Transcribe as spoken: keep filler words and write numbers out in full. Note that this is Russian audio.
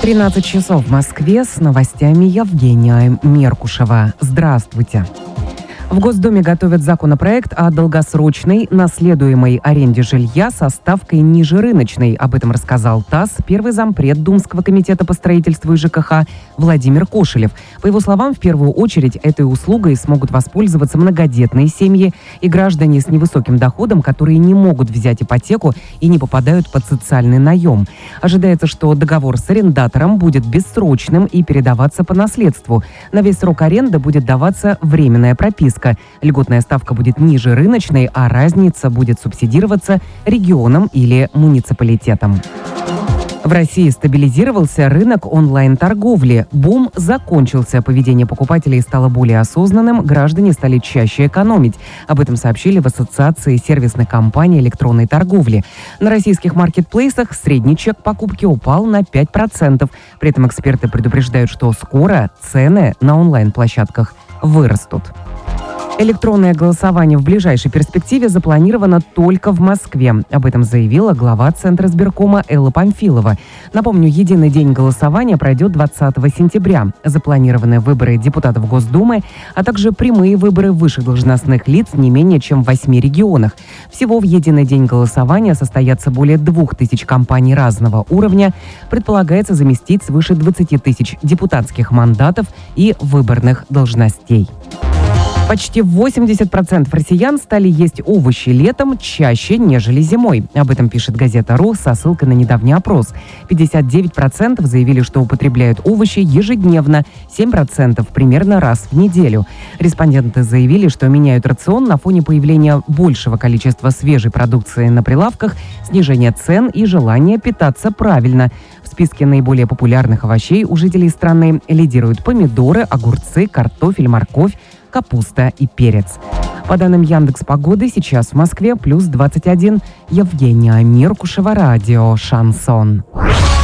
тринадцать часов в Москве, с новостями Евгения Меркушева. Здравствуйте. В Госдуме готовят законопроект о долгосрочной наследуемой аренде жилья со ставкой ниже рыночной. Об этом рассказал ТАСС первый зампред Думского комитета по строительству и ЖКХ Владимир Кошелев. По его словам, в первую очередь этой услугой смогут воспользоваться многодетные семьи и граждане с невысоким доходом, которые не могут взять ипотеку и не попадают под социальный наем. Ожидается, что договор с арендатором будет бессрочным и передаваться по наследству. На весь срок аренды будет даваться временная прописка. Льготная ставка будет ниже рыночной, а разница будет субсидироваться регионом или муниципалитетом. В России стабилизировался рынок онлайн-торговли. Бум закончился, поведение покупателей стало более осознанным, граждане стали чаще экономить. Об этом сообщили в Ассоциации сервисных компаний электронной торговли. На российских маркетплейсах средний чек покупки упал на пять процентов. При этом эксперты предупреждают, что скоро цены на онлайн-площадках вырастут. Электронное голосование в ближайшей перспективе запланировано только в Москве. Об этом заявила глава Центра избиркома Элла Памфилова. Напомню, единый день голосования пройдет двадцатого сентября. Запланированы выборы депутатов Госдумы, а также прямые выборы высших должностных лиц не менее чем в восьми регионах. Всего в единый день голосования состоятся более двух тысяч кампаний разного уровня. Предполагается заместить свыше двадцати тысяч депутатских мандатов и выборных должностей. Почти восемьдесят процентов россиян стали есть овощи летом чаще, нежели зимой. Об этом пишет газета «Ру» со ссылкой на недавний опрос. пятьдесят девять процентов заявили, что употребляют овощи ежедневно, семь процентов примерно раз в неделю. Респонденты заявили, что меняют рацион на фоне появления большего количества свежей продукции на прилавках, снижения цен и желания питаться правильно. В списке наиболее популярных овощей у жителей страны лидируют помидоры, огурцы, картофель, морковь, капуста и перец. По данным Яндекс.Погоды, сейчас в Москве плюс двадцать один. Евгения Меркушева, радио «Шансон».